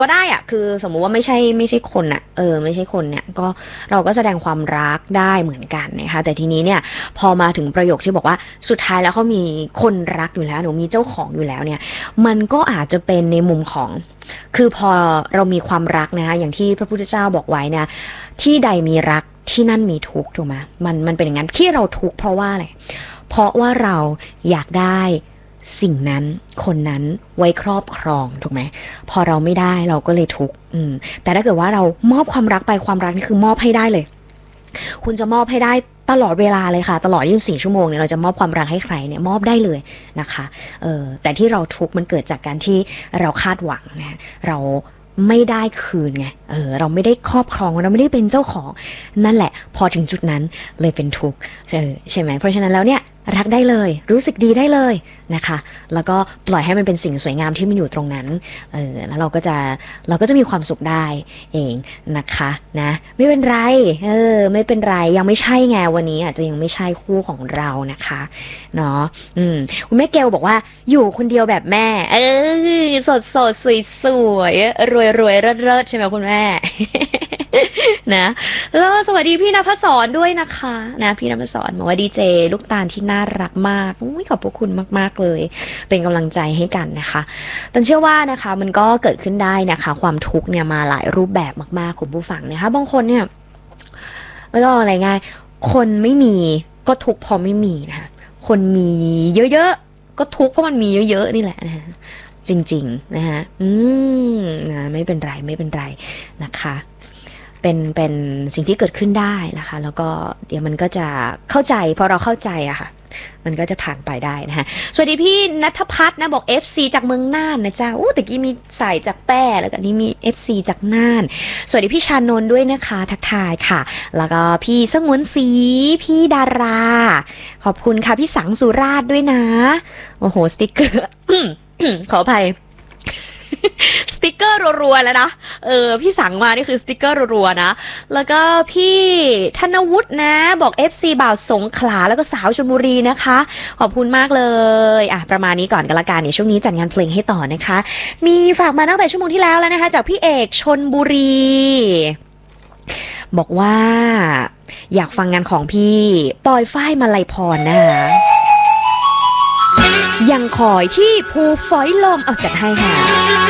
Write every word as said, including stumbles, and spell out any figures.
ก็ได้อะคือสมมุติว่าไม่ใช่ไม่ใช่คนอะเออไม่ใช่คนเนี่ยก็เราก็แสดงความรักได้เหมือนกันนะคะแต่ทีนี้เนี่ยพอมาถึงประโยคที่บอกว่าสุดท้ายแล้วเขามีคนรักอยู่แล้วหนูมีเจ้าของอยู่แล้วเนี่ยมันก็อาจจะเป็นในมุมของคือพอเรามีความรักนะคะอย่างที่พระพุทธเจ้าบอกไว้นะที่ใดมีรักที่นั่นมีทุกข์ถูกไหมมันมันเป็นอย่างนั้นที่เราทุกข์เพราะว่าอะไรเพราะว่าเราอยากได้สิ่งนั้นคนนั้นไว้ครอบครองถูกไหมพอเราไม่ได้เราก็เลยทุกข์อืมแต่ถ้าเกิดว่าเรามอบความรักไปความรักนี่คือมอบให้ได้เลยคุณจะมอบให้ได้ตลอดเวลาเลยค่ะตลอดยี่สิบสี่ชั่วโมงเนี่ยเราจะมอบความรักให้ใครเนี่ยมอบได้เลยนะคะเออแต่ที่เราทุกข์มันเกิดจากการที่เราคาดหวังนะเราไม่ได้คืนไงเออเราไม่ได้ครอบครองเราไม่ได้เป็นเจ้าของนั่นแหละพอถึงจุดนั้นเลยเป็นทุกข์เออใช่ไหมเพราะฉะนั้นแล้วเนี่ยรักได้เลยรู้สึกดีได้เลยนะคะแล้วก็ปล่อยให้มันเป็นสิ่งสวยงามที่มันอยู่ตรงนั้นเออแล้วเราก็จะเราก็จะมีความสุขได้เองนะคะนะไม่เป็นไรเออไม่เป็นไรยังไม่ใช่ไงวันนี้อาจจะยังไม่ใช่คู่ของเรานะคะเนาะอืมคุณแม่เกลบอกว่าอยู่คนเดียวแบบแม่เออสดสดสวยสวยรวยรวยเลิศเลิศใช่ไหมคุณแม่ นะแล้วสวัสดีพี่นภศรด้วยนะคะนะพี่นภศรบอกว่าดีเจลูกตาลที่น่ารักมากขอบพระคุณมากๆเลยเป็นกำลังใจให้กันนะคะตันเชื่อว่านะคะมันก็เกิดขึ้นได้นะคะความทุกข์เนี่ยมาหลายรูปแบบมากๆคุณผู้ฟังนะคะบางคนเนี่ยไม่ต้องอะไรง่ายคนไม่มีก็ทุกข์พอไม่มีนะคะคนมีเยอะๆก็ทุกข์เพราะมันมีเยอะๆนี่แหละนะคะจริงๆนะคะอืมนะไม่เป็นไรไม่เป็นไรนะคะเป็นเป็นสิ่งที่เกิดขึ้นได้นะคะแล้วก็เดี๋ยวมันก็จะเข้าใจพอเราเข้าใจอะค่ะมันก็จะผ่านไปได้นะคะสวัสดีพี่ณัฐพัฒน์นะบอก เอฟ ซี จากเมืองน่านนะจ๊ะอู้ตะกี้มีสายจากแป้แล้วก็นี่มี เอฟ ซี จากน่านสวัสดีพี่ชานนท์ด้วยนะคะทักทายค่ะแล้วก็พี่สงวนศรีพี่ดาราขอบคุณค่ะพี่สังสุราษฎร์ด้วยนะโอ้โหสติ๊กเกอร์ ขออภัยสติกเกอร์รัวๆแล้วนะเออพี่สั่งมานี่คือสติกเกอร์รัวๆนะแล้วก็พี่ธนวุฒินะบอก เอฟ ซี บ่าวสงขลาแล้วก็สาวชลบุรีนะคะขอบคุณมากเลยอ่ะประมาณนี้ก่อนกันละกันเนี่ยช่วงนี้จัดงานเพลงให้ต่อนะคะมีฝากมาตั้งแต่ชั่วโมงที่แล้วแล้วนะคะจากพี่เอกชลบุรีบอกว่าอยากฟังงานของพี่ปอยฝ้ายมาลัยพรนะคะยังคอยที่ภูฝอยลมเอาจัดให้ค่ะ